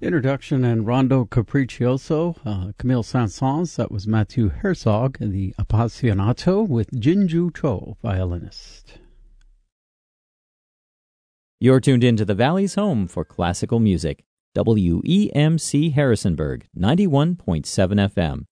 Introduction and Rondo Capriccioso, Camille Saint-Saëns, that was Matthew Herzog, the Appassionato with Jinju Cho, violinist. You're tuned in to the Valley's home for classical music, WEMC Harrisonburg, 91.7 FM.